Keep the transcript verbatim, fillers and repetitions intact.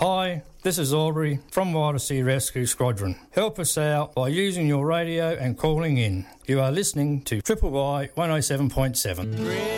Hi, this is Aubrey from Wild Sea Rescue Squadron. Help us out by using your radio and calling in. You are listening to Triple Y one oh seven point seven.